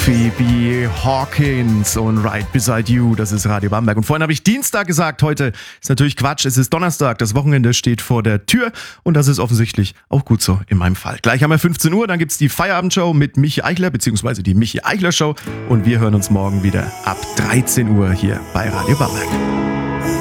Phoebe Hawkins und Right Beside You, das ist Radio Bamberg. Und vorhin habe ich Dienstag gesagt, heute ist natürlich Quatsch, es ist Donnerstag, das Wochenende steht vor der Tür und das ist offensichtlich auch gut so in meinem Fall. Gleich haben wir 15 Uhr, dann gibt's die Feierabendshow mit Michi Eichler, beziehungsweise die Michi Eichler Show und wir hören uns morgen wieder ab 13 Uhr hier bei Radio Bamberg.